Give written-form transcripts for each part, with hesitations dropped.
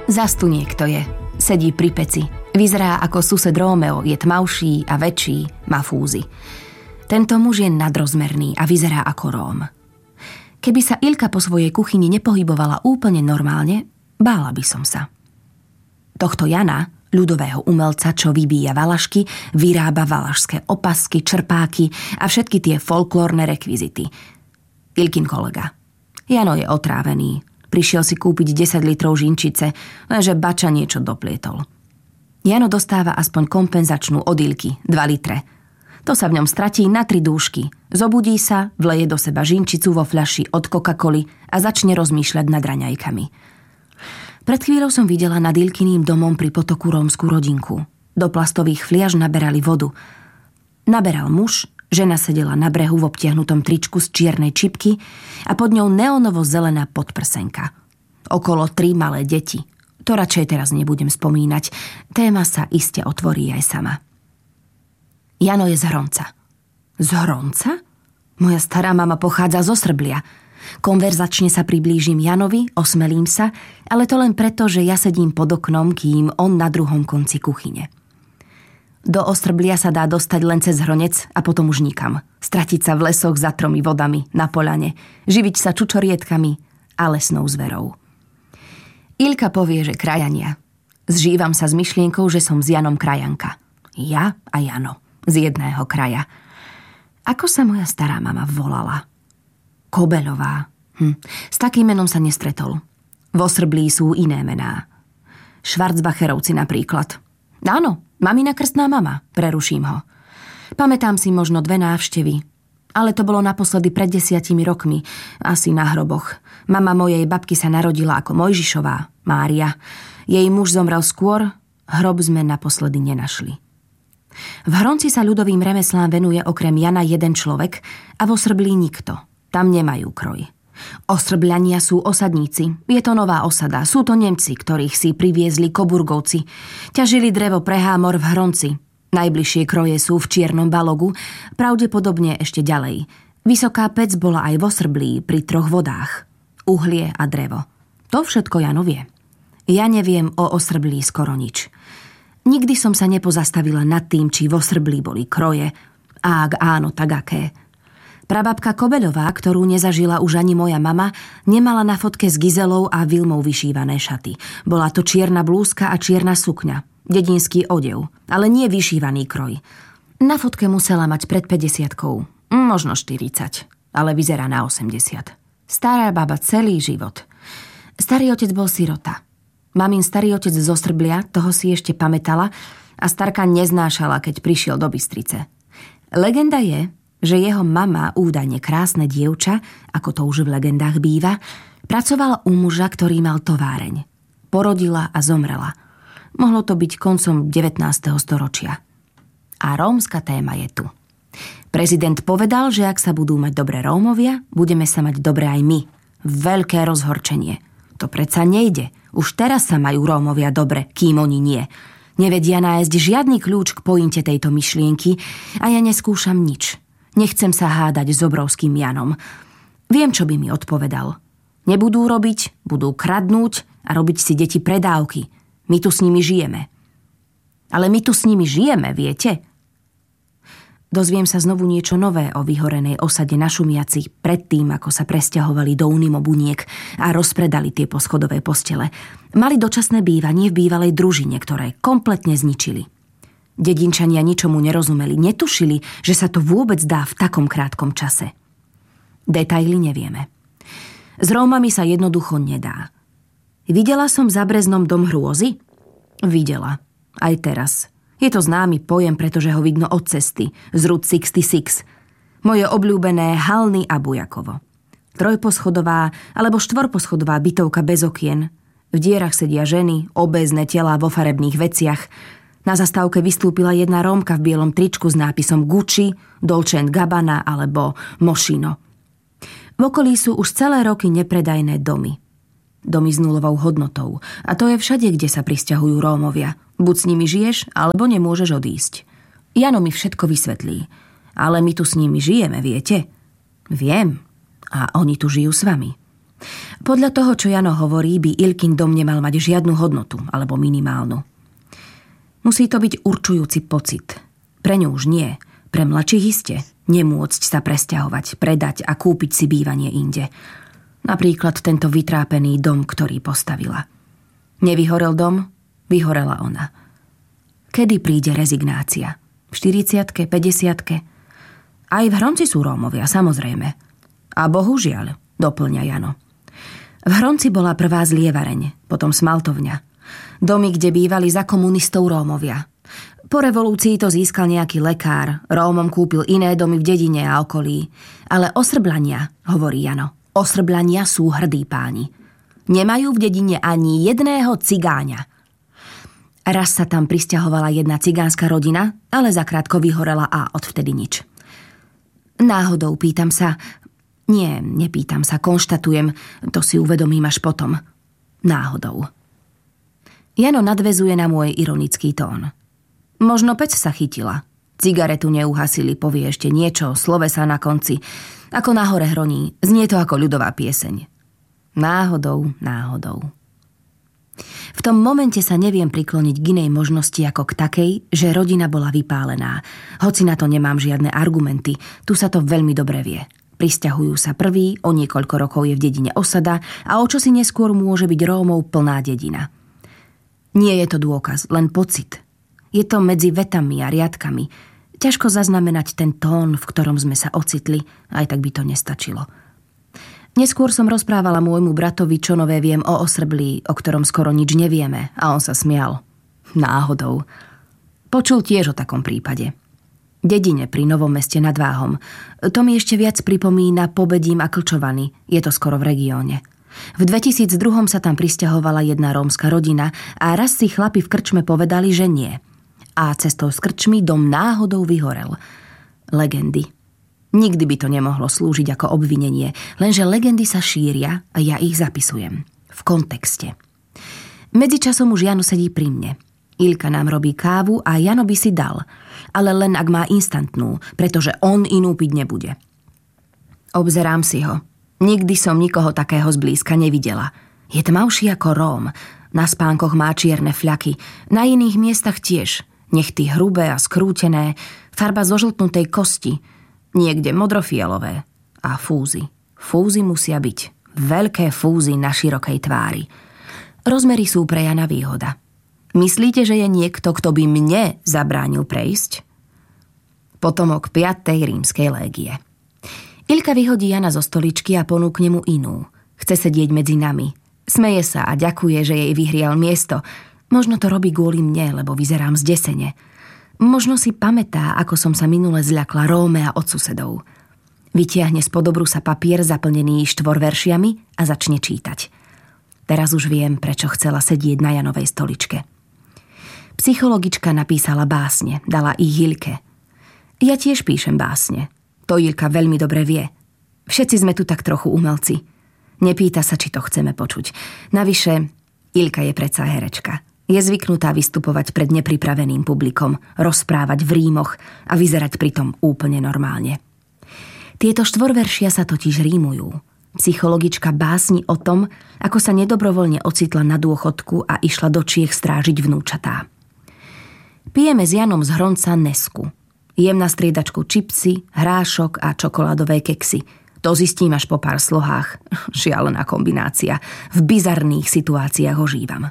Zas tu niekto je. Sedí pri peci. Vyzerá ako sused Rómeo, je tmavší a väčší, má fúzy. Tento muž je nadrozmerný a vyzerá ako Róm. Keby sa Ilka po svojej kuchyni nepohybovala úplne normálne, bála by som sa. Tohto Jana, ľudového umelca, čo vybíja valašky, vyrába valašské opasky, črpáky a všetky tie folklórne rekvizity. Ilkin kolega. Jano je otrávený. Prišiel si kúpiť 10 litrov žinčice, lenže bača niečo doplietol. Jano dostáva aspoň kompenzačnú od Ilky, 2 litre. To sa v ňom stratí na 3 dúšky. Zobudí sa, vleje do seba žinčicu vo fľaši od Coca-Coly a začne rozmýšľať nad raňajkami. Pred chvíľou som videla nad Ilkyným domom pri potoku rómsku rodinku. Do plastových fliaž naberali vodu. Naberal muž, žena sedela na brehu v obtiahnutom tričku z čiernej čipky a pod ňou neonovo-zelená podprsenka. Okolo 3 malé deti. To radšej teraz nebudem spomínať. Téma sa iste otvorí aj sama. Jano je z Hronca. Z Hronca? Moja stará mama pochádza zo Srblia. Konverzačne sa priblížim Janovi, osmelím sa, ale to len preto, že ja sedím pod oknom, kým on na druhom konci kuchyne. Do Ostrblia sa dá dostať len cez Hronec a potom už nikam. Stratiť sa v lesoch za 3 vodami, na poľane, živiť sa čučorietkami a lesnou zverou. Ilka povie, že krajania. Zžívam sa s myšlienkou, že som s Janom krajanka. Ja a Jano. Z jedného kraja. Ako sa moja stará mama volala? Kobeľová. S takým menom sa nestretol. Vo Srblí sú iné mená. Švarcbacherovci napríklad. Áno, mamina krstná mama, preruším ho. Pamätám si možno 2 návštevy, ale to bolo naposledy pred 10 rokmi, asi na hroboch. Mama mojej babky sa narodila ako Mojžišová, Mária. Jej muž zomrel skôr, hrob sme naposledy nenašli. V Hronci sa ľudovým remeslám venuje okrem Jana jeden človek a vo Srblí nikto. Tam nemajú kroj. Ostrbľania sú osadníci. Je to nová osada. Sú to Nemci, ktorých si priviezli Koburgovci. Ťažili drevo pre Hámor v Hronci. Najbližšie kroje sú v Čiernom Balogu, pravdepodobne ešte ďalej. Vysoká pec bola aj vo Srblí pri 3 vodách. Uhlie a drevo. To všetko Jano vie. Ja neviem o Ostrblí skoro nič. Nikdy som sa nepozastavila nad tým, či vo Srblí boli kroje. A ak áno, tak aké. Prababka Kobeľová, ktorú nezažila už ani moja mama, nemala na fotke s Gizelou a Vilmou vyšívané šaty. Bola to čierna blúzka a čierna sukňa. Dedinský odev, ale nie vyšívaný kroj. Na fotke musela mať pred 50-kou. Možno 40, ale vyzerá na 80. Stará baba celý život. Starý otec bol sirota. Mamin starý otec zo Strblia, toho si ešte pamätala a starka neznášala, keď prišiel do Bystrice. Legenda je, že jeho mama, údajne krásne dievča, ako to už v legendách býva, pracovala u muža, ktorý mal továreň. Porodila a zomrela. Mohlo to byť koncom 19. storočia. A rómska téma je tu. Prezident povedal, že ak sa budú mať dobre Rómovia, budeme sa mať dobre aj my. Veľké rozhorčenie. To predsa nejde. Už teraz sa majú Rómovia dobre, kým oni nie. Nevedia nájsť žiadny kľúč k pointe tejto myšlienky a ja neskúšam nič. Nechcem sa hádať s obrovským Janom. Viem, čo by mi odpovedal. Nebudú robiť, budú kradnúť a robiť si deti predávky. My tu s nimi žijeme. Ale my tu s nimi žijeme, viete? Dozviem sa znovu niečo nové o vyhorenej osade na Šumiaci predtým, ako sa presťahovali do Unimo Buniek a rozpredali tie poschodové postele. Mali dočasné bývanie v bývalej družine, ktoré kompletne zničili. Dedinčania ničomu nerozumeli, netušili, že sa to vôbec dá v takom krátkom čase. Detaily nevieme. S Rómami sa jednoducho nedá. Videla som za Breznom dom hrôzy? Videla. Aj teraz. Je to známy pojem, pretože ho vidno od cesty, z Route 66. Moje obľúbené Halny a Bujakovo. 3-poschodová alebo 4-poschodová bytovka bez okien. V dierach sedia ženy, obézne telá vo farebných veciach. Na zastávke vystúpila jedna Rómka v bielom tričku s nápisom Gucci, Dolce & Gabbana alebo Moschino. V okolí sú už celé roky nepredajné domy. Domy s nulovou hodnotou. A to je všade, kde sa prisťahujú Rómovia. Buď s nimi žiješ, alebo nemôžeš odísť. Jano mi všetko vysvetlí. Ale my tu s nimi žijeme, viete? Viem. A oni tu žijú s vami. Podľa toho, čo Jano hovorí, by Ilkin dom nemal mať žiadnu hodnotu, alebo minimálnu. Musí to byť určujúci pocit. Pre ňu už nie, pre mladších iste. Nemôcť sa presťahovať, predať a kúpiť si bývanie inde. Napríklad tento vytrápený dom, ktorý postavila. Nevyhorel dom, vyhorela ona. Kedy príde rezignácia? V 40-ke, 50-ke? Aj v Hronci sú Rómovia, samozrejme. A bohužiaľ, doplňa Jano. V Hronci bola prvá zlievareň, potom smaltovňa. Domy, kde bývali za komunistov Rómovia. Po revolúcii to získal nejaký lekár, Rómom kúpil iné domy v dedine a okolí. Ale Osrblania, hovorí Jano, Osrblania sú hrdí páni. Nemajú v dedine ani jedného cigáňa. Raz sa tam prisťahovala jedna cigánska rodina, ale zakrátko vyhorela a odvtedy nič. Náhodou pýtam sa... Nie, nepýtam sa, konštatujem, to si uvedomím až potom. Náhodou. Jano nadväzuje na môj ironický tón. Možno pec sa chytila. Cigaretu neuhasili, povie ešte niečo, slovesa na konci. Ako nahore hroní, znie to ako ľudová pieseň. Náhodou. V tom momente sa neviem prikloniť k inej možnosti ako k takej, že rodina bola vypálená. Hoci na to nemám žiadne argumenty, tu sa to veľmi dobre vie. Prisťahujú sa prví, o niekoľko rokov je v dedine osada a o čosi neskôr môže byť Rómov plná dedina. Nie je to dôkaz, len pocit. Je to medzi vetami a riadkami. Ťažko zaznamenať ten tón, v ktorom sme sa ocitli, aj tak by to nestačilo. Neskôr som rozprávala môjmu bratovi, čo nové viem o Osrblí, o ktorom skoro nič nevieme, a on sa smial. Náhodou. Počul tiež o takom prípade. Dedine pri Novom Meste nad Váhom. To mi ešte viac pripomína Pobedím a Klčovany. Je to skoro v regióne. V 2002 sa tam prisťahovala jedna rómska rodina a raz si chlapi v krčme povedali, že nie. A cestou s krčmi dom náhodou vyhorel. Legendy. Nikdy by to nemohlo slúžiť ako obvinenie, lenže legendy sa šíria a ja ich zapisujem. V kontexte. Medzičasom už Jano sedí pri mne. Ilka nám robí kávu a Jano by si dal, ale len ak má instantnú, pretože on inú piť nebude. Obzerám si ho. Nikdy som nikoho takého zblízka nevidela. Je tmavší ako Róm. Na spánkoch má čierne fľaky. Na iných miestach tiež. Nechty hrubé a skrútené. Farba zožltnutej kosti. Niekde modrofialové. A fúzy. Fúzy musia byť. Veľké fúzy na širokej tvári. Rozmery sú pre Jana výhoda. Myslíte, že je niekto, kto by mne zabránil prejsť? Potomok 5. rímskej légie. Ilka vyhodí Jana zo stoličky a ponúkne mu inú. Chce sedieť medzi nami. Smeje sa a ďakuje, že jej vyhrial miesto. Možno to robí kvôli mne, lebo vyzerám zdesene. Možno si pamätá, ako som sa minule zľakla Róme a od susedov. Vytiahne spod obrusa papier zaplnený 4 veršiami a začne čítať. Teraz už viem, prečo chcela sedieť na Janovej stoličke. Psychologička napísala básne, dala ich Ilke. Ja tiež píšem básne. To Ilka veľmi dobre vie. Všetci sme tu tak trochu umelci. Nepýta sa, či to chceme počuť. Navyše, Ilka je predsa herečka. Je zvyknutá vystupovať pred nepripraveným publikom, rozprávať v rímoch a vyzerať pritom úplne normálne. Tieto 4 veršia sa totiž rímujú. Psychologička básni o tom, ako sa nedobrovoľne ocitla na dôchodku a išla do Čiech strážiť vnúčatá. Pijeme s Janom z Hronca Nesku. Jem na striedačku čipsy, hrášok a čokoládové keksy. To zistím až po pár slohách. Šialená kombinácia. V bizarných situáciách ožívam.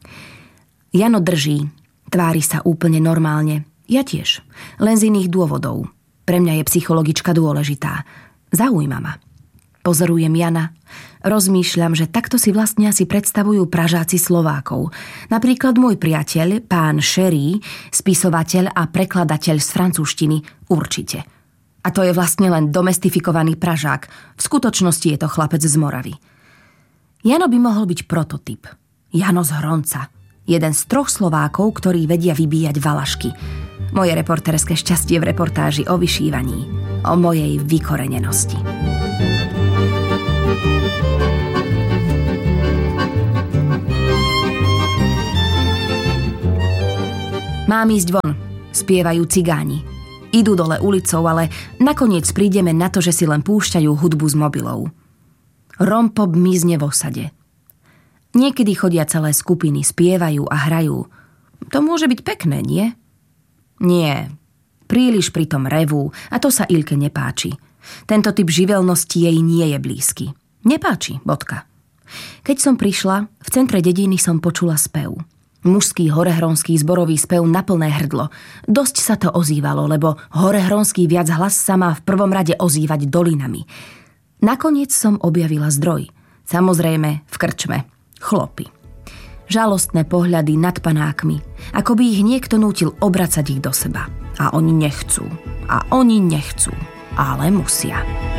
Jano drží. Tvári sa úplne normálne. Ja tiež. Len z iných dôvodov. Pre mňa je psychologička dôležitá. Zaujíma ma. Pozorujem Jana. Rozmýšľam, že takto si vlastne asi predstavujú Pražáci Slovákov. Napríklad môj priateľ, pán Sherry, spisovateľ a prekladateľ z francúzštiny, určite. A to je vlastne len domestifikovaný Pražák. V skutočnosti je to chlapec z Moravy. Jano by mohol byť prototyp. Jano z Hronca. Jeden z 3 Slovákov, ktorí vedia vybíjať valašky. Moje reportérske šťastie v reportáži o vyšívaní. O mojej vykorenenosti. Mám ísť von, spievajú cigáni. Idú dole ulicou, ale nakoniec prídeme na to, že si len púšťajú hudbu z mobilov. Rompop mizne v osade. Niekedy chodia celé skupiny, spievajú a hrajú. To môže byť pekné, nie? Nie. Príliš pritom revú a to sa Ilke nepáči. Tento typ živelnosti jej nie je blízky. Nepáči, bodka. Keď som prišla, v centre dediny som počula spev. Mužský horehronský zborový spev na plné hrdlo. Dosť sa to ozývalo, lebo horehronský viac hlas sa má v prvom rade ozývať dolinami. Nakoniec som objavila zdroj. Samozrejme v krčme. Chlopy. Žalostné pohľady nad panákmi, ako by ich niekto nútil obracať ich do seba. A oni nechcú. Ale musia.